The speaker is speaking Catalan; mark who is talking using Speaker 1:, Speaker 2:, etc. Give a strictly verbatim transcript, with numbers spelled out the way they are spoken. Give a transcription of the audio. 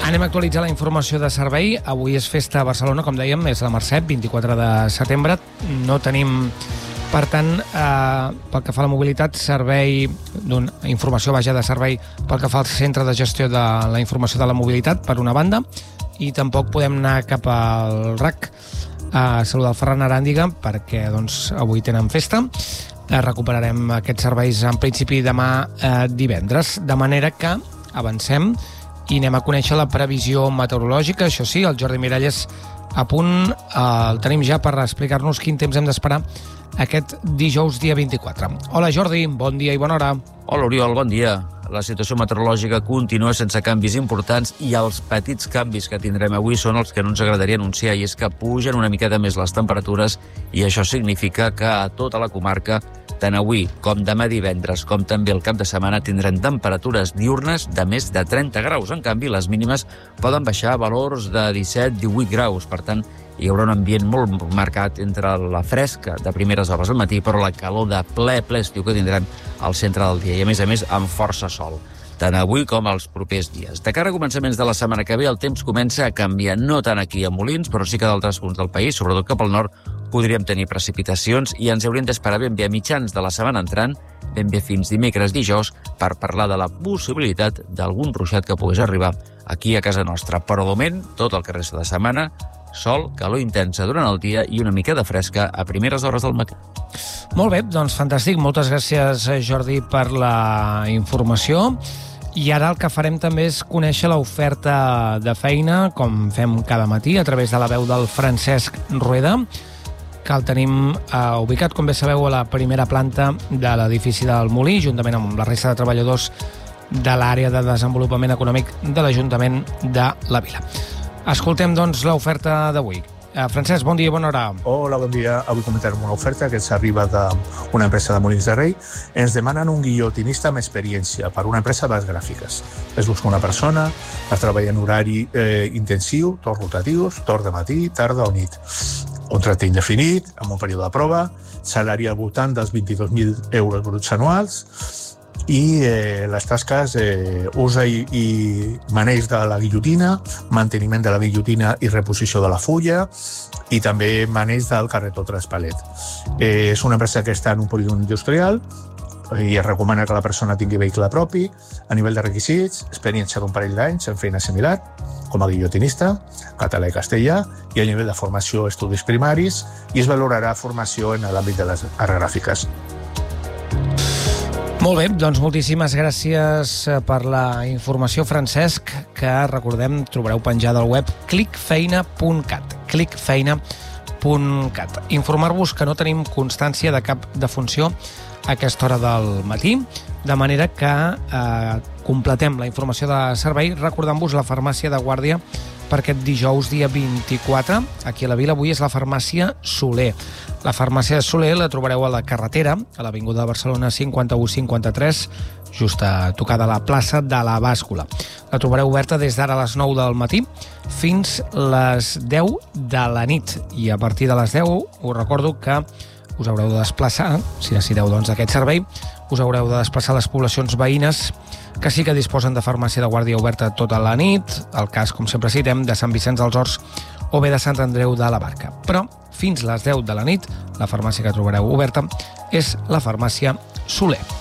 Speaker 1: Anem a actualitzar la informació de servei. Avui és festa a Barcelona, com dèiem, és la Mercè, vint-i-quatre de setembre. No tenim, per tant, eh, pel que fa a la mobilitat, servei d'una informació vaja de servei pel que fa al centre de gestió de la informació de la mobilitat, per una banda, i tampoc podem anar cap al R A C a saludar el Ferran Aràndiga, perquè doncs, avui tenen festa. Eh, recuperarem aquests serveis en principi demà eh, divendres, de manera que avancem i anem a conèixer la previsió meteorològica. Això sí, el Jordi Miralles a punt, eh, el tenim ja per explicar-nos quin temps hem d'esperar aquest dijous dia vint-i-quatre. Hola Jordi, bon dia i bona hora.
Speaker 2: Hola Oriol, bon dia. La situació meteorològica continua sense canvis importants i els petits canvis que tindrem avui són els que no ens agradaria anunciar, i és que pugen una miqueta més les temperatures i això significa que a tota la comarca, tant avui com demà divendres, com també el cap de setmana, tindrem temperatures diurnes de més de trenta graus. En canvi, les mínimes poden baixar a valors de disset a divuit graus. Per tant, hi haurà un ambient molt marcat entre la fresca de primeres hores al matí, però la calor de ple, ple estiu que tindrem al centre del dia, i a més a més amb força sol, tant avui com els propers dies. De cara a començaments de la setmana que ve, el temps comença a canviar, no tant aquí a Molins, però sí que d'altres punts del país, sobretot cap al nord, podríem tenir precipitacions i ens hauríem d'esperar ben bé a mitjans de la setmana entrant, ben bé fins dimecres, dijous, per parlar de la possibilitat d'algun ruixat que pogués arribar aquí a casa nostra. Però de moment, tot el que resta de setmana, sol, calor intensa durant el dia i una mica de fresca a primeres hores del matí.
Speaker 1: Molt bé, doncs fantàstic. Moltes gràcies, Jordi, per la informació. I ara el que farem també és conèixer l'oferta de feina, com fem cada matí, a través de la veu del Francesc Rueda, que el tenim eh, ubicat, com bé sabeu, a la primera planta de l'edifici del Molí, juntament amb la resta de treballadors de l'àrea de desenvolupament econòmic de l'Ajuntament de la Vila. Escoltem, doncs, l'oferta d'avui. Eh, Francesc, bon dia i bona hora.
Speaker 3: Hola, bon dia. Avui comentarem una oferta que ens arriba d'una empresa de Molins de Rei. Ens demanen un guillotinista amb experiència per una empresa de gràfiques. Es busca una persona per treballar en horari eh, intensiu, torns rotatius, torn de matí, tarda o nit. Contracte indefinit, amb un període de prova, salari al voltant dels vint-i-dos mil euros bruts anuals, i eh, les tasques, eh, ús i, i maneig de la guillotina, manteniment de la guillotina i reposició de la fulla, i també maneig del carretó traspalet. Eh, és una empresa que està en un polígon industrial i es recomana que la persona tingui vehicle propi. A nivell de requisits, experiència d'un parell d'anys en feina similar, com a guillotinista, català i castellà, i a nivell de formació, estudis primaris, i es valorarà formació en l'àmbit de les arts gràfiques.
Speaker 1: Molt bé, doncs moltíssimes gràcies per la informació, Francesc, que, recordem, trobareu penjada al web clic feina punt cat. clic feina punt cat. Informar-vos que no tenim constància de cap defunció a aquesta hora del matí, de manera que eh, completem la informació de servei recordant-vos la farmàcia de guàrdia per aquest dijous dia vint-i-quatre. Aquí a la Vila avui és la farmàcia Soler. La farmàcia de Soler la trobareu a la carretera, a l'Avinguda de Barcelona cinquanta-u cinquanta-tres, just a tocar de la plaça de la Bàscula. La trobareu oberta des d'ara a les nou del matí fins les deu de la nit. I a partir de les deu us recordo que us haureu de desplaçar, si decideu doncs aquest servei, us haureu de desplaçar a les poblacions veïnes que sí que disposen de farmàcia de guàrdia oberta tota la nit, el cas, com sempre citem, de Sant Vicenç dels Horts o bé de Sant Andreu de la Barca. Però fins les deu de la nit, la farmàcia que trobareu oberta és la farmàcia Soler.